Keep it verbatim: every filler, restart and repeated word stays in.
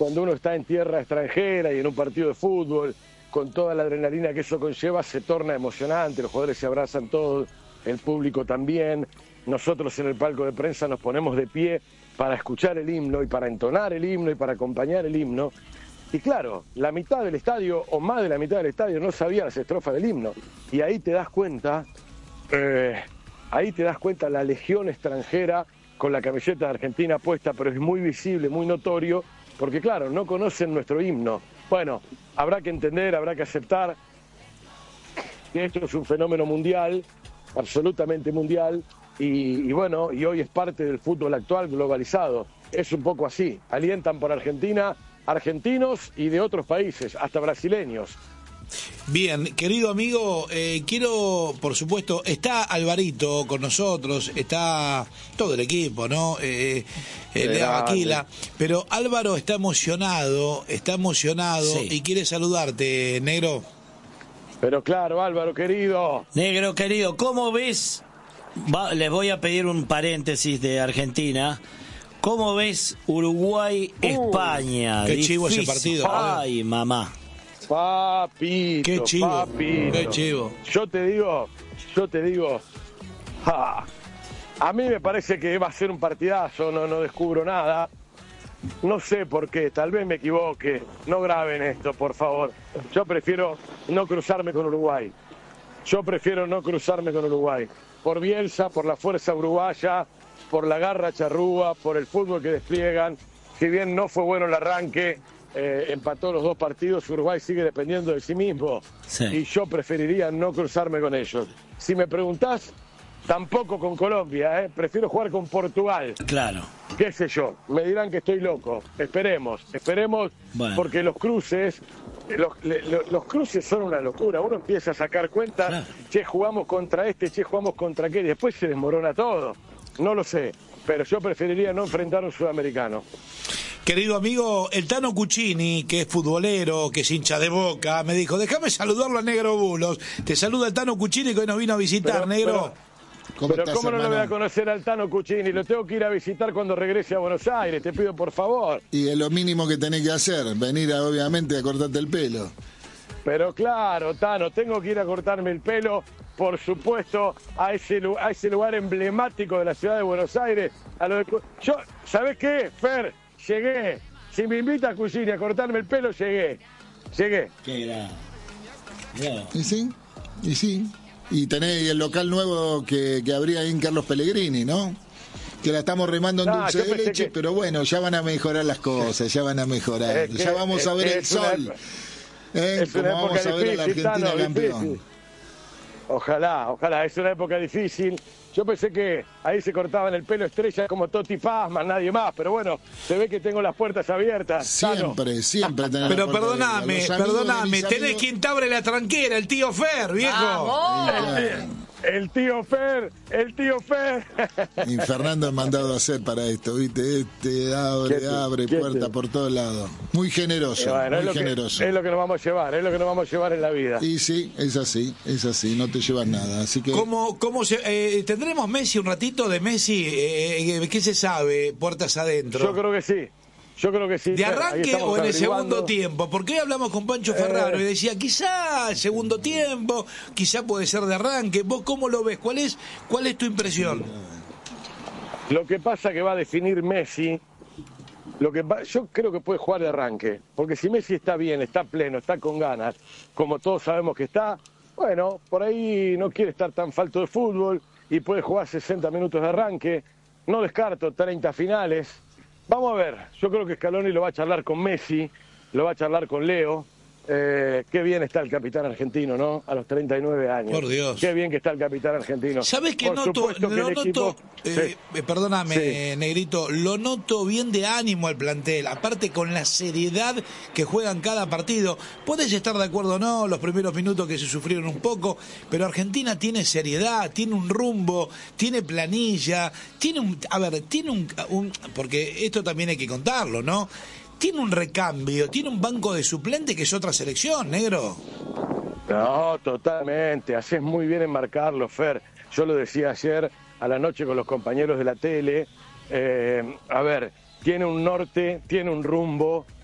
cuando uno está en tierra extranjera y en un partido de fútbol, con toda la adrenalina que eso conlleva, se torna emocionante, los jugadores se abrazan todos, el público también. Nosotros en el palco de prensa nos ponemos de pie para escuchar el himno y para entonar el himno y para acompañar el himno. Y claro, la mitad del estadio o más de la mitad del estadio no sabía las estrofas del himno. Y ahí te das cuenta, eh, ahí te das cuenta la legión extranjera con la camiseta de Argentina puesta, pero es muy visible, muy notorio, porque claro, no conocen nuestro himno. Bueno, habrá que entender, habrá que aceptar que esto es un fenómeno mundial, absolutamente mundial, y, y bueno, y hoy es parte del fútbol actual globalizado. Es un poco así, alientan por Argentina argentinos y de otros países, hasta brasileños. Bien, querido amigo, eh, quiero, por supuesto, está Alvarito con nosotros, está todo el equipo, ¿no? Eh, eh, Leo Aquila, pero Álvaro está emocionado, está emocionado sí. y quiere saludarte, negro. Pero claro, Álvaro, querido. Negro, querido, ¿cómo ves? Va, les voy a pedir un paréntesis de Argentina. ¿Cómo ves Uruguay-España? Uh, qué chivo ese partido. Ay, mamá. Papito, qué chivo, papito. Qué chivo. Yo te digo, yo te digo, ja, a mí me parece que va a ser un partidazo, no, no descubro nada. No sé por qué, tal vez me equivoque. No graben esto, por favor. Yo prefiero no cruzarme con Uruguay. Yo prefiero no cruzarme con Uruguay. Por Bielsa, por la fuerza uruguaya, por la garra charrúa, por el fútbol que despliegan. Si bien no fue bueno el arranque, eh, empató los dos partidos, Uruguay sigue dependiendo de sí mismo. Sí. Y yo preferiría no cruzarme con ellos. Si me preguntás, tampoco con Colombia, ¿eh? Prefiero jugar con Portugal. Claro. Qué sé yo, me dirán que estoy loco. Esperemos, esperemos, bueno. Porque los cruces, los, los, los cruces son una locura. Uno empieza a sacar cuentas, claro. Che, jugamos contra este, che, jugamos contra aquel, y después se desmorona todo. No lo sé, pero yo preferiría no enfrentar a un sudamericano. Querido amigo, el Tano Cucini, que es futbolero, que es hincha de Boca, me dijo, déjame saludarlo a Negro Bulos. Te saluda el Tano Cucini, que hoy nos vino a visitar, pero, negro. Pero, ¿Cómo, pero ¿cómo no lo voy a conocer al Tano Cucini? Lo tengo que ir a visitar cuando regrese a Buenos Aires, te pido por favor. Y es lo mínimo que tenés que hacer, venir a, obviamente a cortarte el pelo. Pero claro, Tano, tengo que ir a cortarme el pelo, por supuesto, a ese, a ese lugar emblemático de la ciudad de Buenos Aires. A lo de, yo, ¿sabés qué, Fer? Llegué. Si me invita a Cucini a cortarme el pelo, llegué. Llegué. Qué grave. Y sí, y sí. Y tenés el local nuevo que, que abría ahí en Carlos Pellegrini, ¿no? Que la estamos remando en ah, dulce de leche, que... pero bueno, ya van a mejorar las cosas, ya van a mejorar. Es que, ya vamos a ver es, el sol. Una... ¿Eh? Es una Como vamos a ver a la Argentina Tano, campeón. Difícil. Ojalá, ojalá, es una época difícil. Yo pensé que ahí se cortaban el pelo estrellas como Totti Pazman, nadie más, pero bueno, se ve que tengo las puertas abiertas. Siempre, Tano. siempre tenés Pero perdoname, perdoname, tenés amigos... quien te abre la tranquera, el tío Fer, viejo. ¡Ah, El tío Fer, el tío Fer. Y Fernando es mandado a hacer para esto, ¿viste? Este abre, abre puerta por todos lados. Muy generoso, bueno, muy es generoso. Que, es lo que nos vamos a llevar, es lo que nos vamos a llevar en la vida. Y sí, es así, es así, no te llevas nada. Así que. ¿Cómo, cómo se, eh, ¿Tendremos Messi un ratito de Messi? Eh, ¿Qué se sabe? Puertas adentro. Yo creo que sí. Yo creo que sí. ¿De arranque o en el segundo tiempo? Porque hoy hablamos con Pancho Ferraro eh, y decía, quizá segundo tiempo, quizá puede ser de arranque. ¿Vos cómo lo ves? ¿Cuál es, cuál es tu impresión? Lo que pasa que va a definir Messi, lo que va, yo creo que puede jugar de arranque. Porque si Messi está bien, está pleno, está con ganas, como todos sabemos que está, bueno, por ahí no quiere estar tan falto de fútbol y puede jugar sesenta minutos de arranque. No descarto treinta finales. Vamos a ver, yo creo que Scaloni lo va a charlar con Messi, lo va a charlar con Leo. Eh, qué bien está el capitán argentino, ¿no? A los treinta y nueve años. Por Dios. Qué bien que está el capitán argentino. ¿Sabes qué noto? Que lo noto, equipo... eh, sí. Perdóname, sí. Negrito, lo noto bien de ánimo al plantel, aparte con la seriedad que juegan cada partido. Podés estar de acuerdo o no, los primeros minutos que se sufrieron un poco, pero Argentina tiene seriedad, tiene un rumbo, tiene planilla, tiene un... A ver, tiene un... un porque esto también hay que contarlo, ¿no? Tiene un recambio, tiene un banco de suplente que es otra selección, negro. No, totalmente, haces muy bien en marcarlo, Fer. Yo lo decía ayer a la noche con los compañeros de la tele. Eh, a ver, tiene un norte, tiene un rumbo,